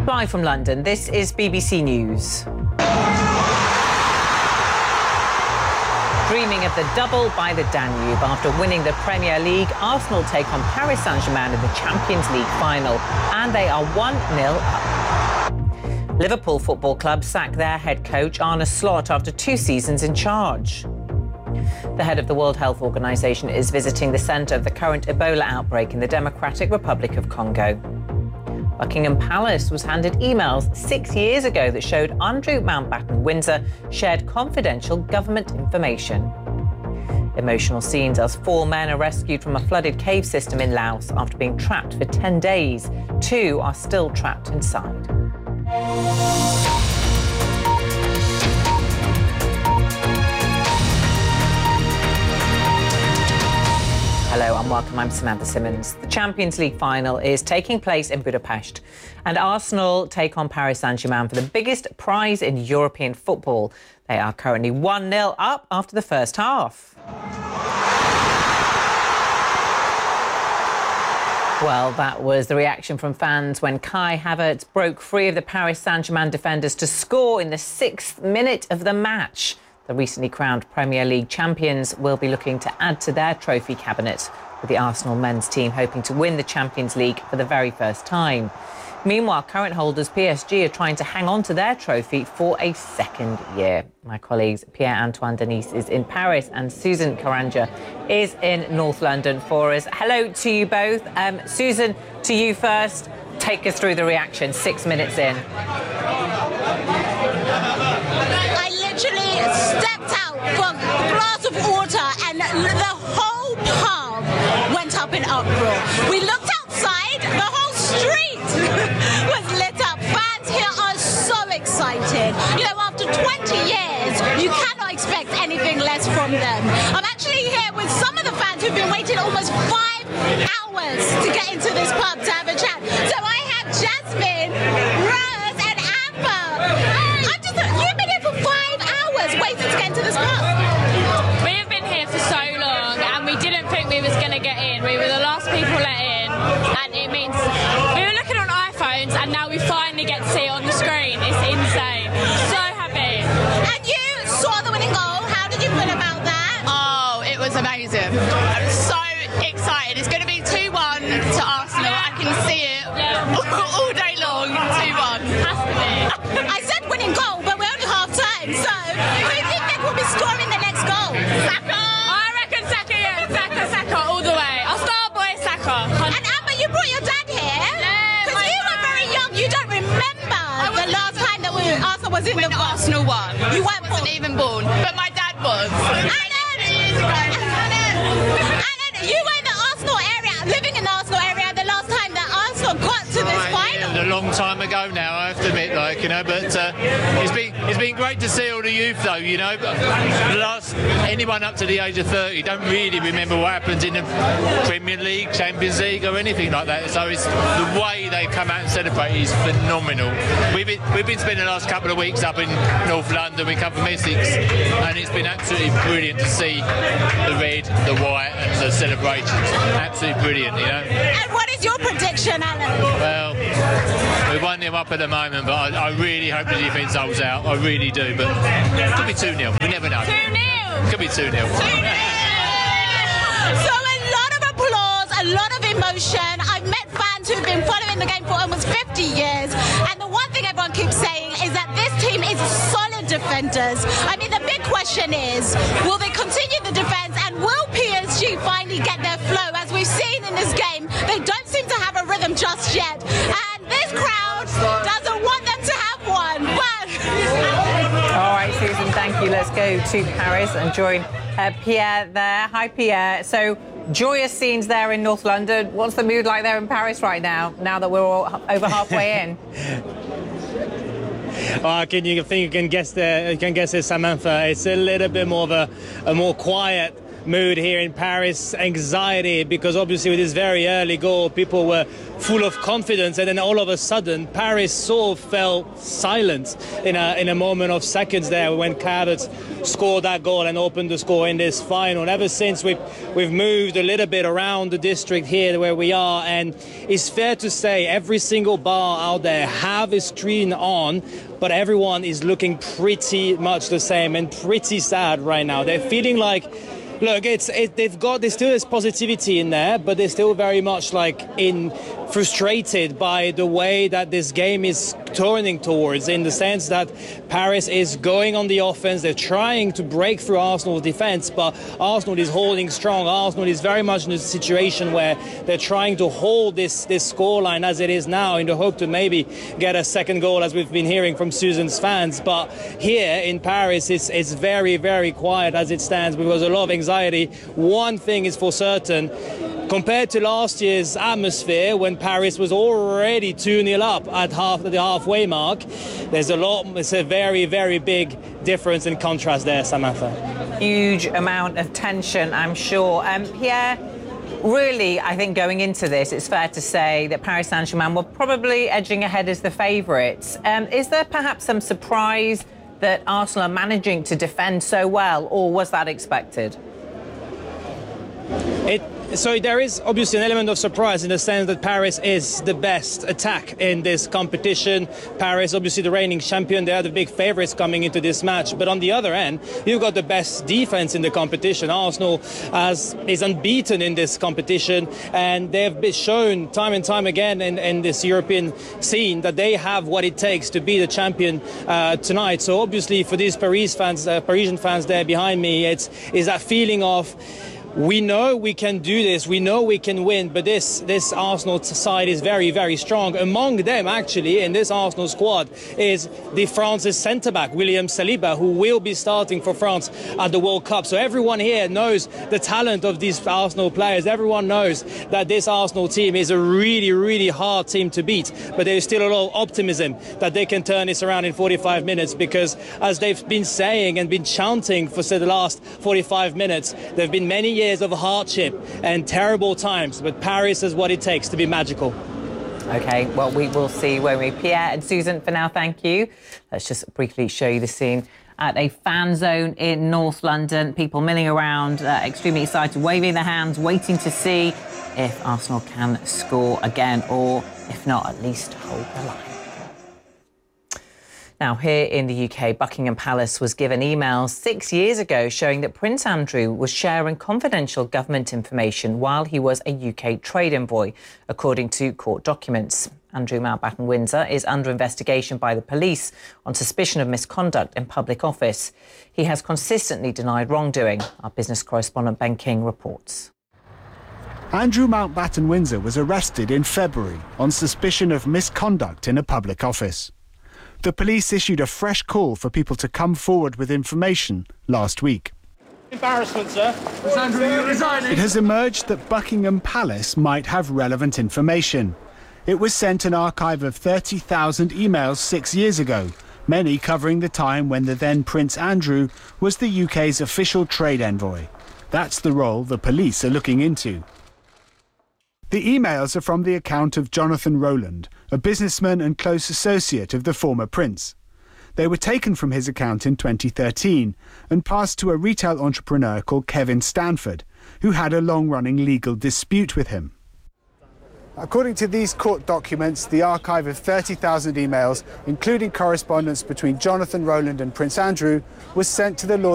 Live from London, this is BBC News. Dreaming of the double by the Danube. After winning the Premier League, Arsenal take on Paris Saint-Germain in the Champions League final, and they are 1-0 up. Liverpool Football Club sack their head coach Arne Slot after 2 seasons in charge. The head of the World Health Organization is visiting the centre of the current Ebola outbreak in the Democratic Republic of Congo. Buckingham Palace was handed emails 6 years ago that showed Andrew Mountbatten Windsor shared confidential government information. Emotional scenes as 4 men are rescued from a flooded cave system in Laos after being trapped for 10 days. 2 are still trapped inside. Hello and welcome, I'm Samantha Simmons. The Champions League final is taking place in Budapest and Arsenal take on Paris Saint-Germain for the biggest prize in European football. They are currently 1-0 up after the first half. Well, that was the reaction from fans when Kai Havertz broke free of the Paris Saint-Germain defenders to score in the 6th minute of the match. The recently crowned Premier League champions will be looking to add to their trophy cabinet, with the Arsenal men's team hoping to win the Champions League for the very first time. Meanwhile, current holders PSG are trying to hang on to their trophy for a second year. My colleagues Pierre-Antoine Denis is in Paris and Susan Karanja is in North London for us. Hello to you both. Susan, to you first. Take us through the reaction 6 minutes in. I literally stepped out for a glass of water and the whole pub went up in uproar. We looked outside, the whole street was lit up. Fans here are so excited. You know, after 20 years, you cannot expect anything less from them. I'm actually here with some of the fans who've been waiting almost 5 hours to get into this pub to have a chat. So I have Jasmine, Rose and Amber. You've been here for 5 hours waiting to get into this pub. We have been here for so long and we didn't think we was going to get in. We were the last people let in, and it means we were looking on iPhones and now we finally get to see it on the screen. It's insane. So happy. And you saw the winning goal. How did you feel about that? Oh, it was amazing. I'm so excited. It's going to be 2-1 to Arsenal. I can see it all day long. 2-1. Has to be. I said winning goal, but we're only half time. So who do you think will be scoring the next goal? Saka! I reckon Saka, yeah. Saka, all the way. Our star boy, Saka. And Amber, you brought your dad here? Because you were very young. You don't remember the last time that Arsenal was in the Arsenal won. You weren't born. Even born, but my dad was. And then you were in the Arsenal area, living in the Arsenal area the last time that Arsenal got to this final. A long time ago now, I have to admit, but it's been great to see all the youth, though, anyone up to the age of 30 don't really remember what happens in the Premier League, Champions League or anything like that, so it's the way they come out and celebrate is phenomenal. We've been spending the last couple of weeks up in North London. We come from Essex and it's been absolutely brilliant to see the red, the white and the celebrations. Absolutely brilliant, And what is your prediction, Alan? Well, we're 1-0 up at the moment, but I really hope the defence holds out. I really do, but it could be 2-0. We never know. 2-0! Could be 2-0. 2-0! So a lot of applause, a lot of emotion. I've met fans who've been following the game for almost 50 years, and the one thing everyone keeps saying is that this team is solid defenders. I mean, the big question is, will they continue the defence, and will PSG finally get their flow? As we've seen in this game, they don't seem to have a rhythm just yet, and this crowd doesn't want them to have one. But All right, Susan, thank you. Let's go to Paris and join Pierre there. Hi, Pierre. So, joyous scenes there in North London. What's the mood like there in Paris right now that we're all over halfway in? I think you can guess it, Samantha. It's a little bit more of a more quiet mood here in Paris, anxiety, because obviously with this very early goal, people were full of confidence, and then all of a sudden, Paris sort of fell silent in a moment of seconds there when Havertz scored that goal and opened the score in this final. And ever since, we've moved a little bit around the district here where we are, and it's fair to say every single bar out there have a screen on, but everyone is looking pretty much the same and pretty sad right now. They're feeling like, look, there's still this positivity in there, but they're still very much frustrated by the way that this game is turning towards, in the sense that Paris is going on the offense. They're trying to break through Arsenal's defense, but Arsenal is holding strong. Arsenal is very much in a situation where they're trying to hold this scoreline as it is now, in the hope to maybe get a second goal, as we've been hearing from Susan's fans. But here in Paris, it's very, very quiet as it stands, because a lot of anxiety. One thing is for certain: compared to last year's atmosphere, when Paris was already 2-0 up at the halfway mark, it's a very, very big difference in contrast there, Samantha. Huge amount of tension, I'm sure. Pierre, really, I think going into this, it's fair to say that Paris Saint-Germain were probably edging ahead as the favourites. Is there perhaps some surprise that Arsenal are managing to defend so well, or was that expected? So there is obviously an element of surprise in the sense that Paris is the best attack in this competition. Paris, obviously the reigning champion, they are the big favourites coming into this match. But on the other end, you've got the best defence in the competition. Arsenal is unbeaten in this competition, and they've been shown time and time again in this European scene that they have what it takes to be the champion tonight. So obviously for these Parisian fans there behind me, is that feeling of, we know we can do this, we know we can win, but this Arsenal side is very, very strong. Among them, actually, in this Arsenal squad is the France's centre-back, William Saliba, who will be starting for France at the World Cup. So everyone here knows the talent of these Arsenal players. Everyone knows that this Arsenal team is a really, really hard team to beat, but there's still a lot of optimism that they can turn this around in 45 minutes, because as they've been saying and been chanting for the last 45 minutes, there have been many years of hardship and terrible times, but Paris has what it takes to be magical. OK, well, we will see, won't we? Pierre and Susan, for now, thank you. Let's just briefly show you the scene at a fan zone in North London. People milling around, extremely excited, waving their hands, waiting to see if Arsenal can score again, or if not, at least hold the line. Now, here in the UK, Buckingham Palace was given emails 6 years ago showing that Prince Andrew was sharing confidential government information while he was a UK trade envoy, according to court documents. Andrew Mountbatten-Windsor is under investigation by the police on suspicion of misconduct in public office. He has consistently denied wrongdoing. Our business correspondent Ben King reports. Andrew Mountbatten-Windsor was arrested in February on suspicion of misconduct in a public office. The police issued a fresh call for people to come forward with information last week. Embarrassment, sir. Is Andrew resigning? It has emerged that Buckingham Palace might have relevant information. It was sent an archive of 30,000 emails 6 years ago, many covering the time when the then Prince Andrew was the UK's official trade envoy. That's the role the police are looking into. The emails are from the account of Jonathan Rowland, a businessman and close associate of the former prince. They were taken from his account in 2013 and passed to a retail entrepreneur called Kevin Stanford, who had a long-running legal dispute with him. According to these court documents, the archive of 30,000 emails, including correspondence between Jonathan Rowland and Prince Andrew, was sent to the Lord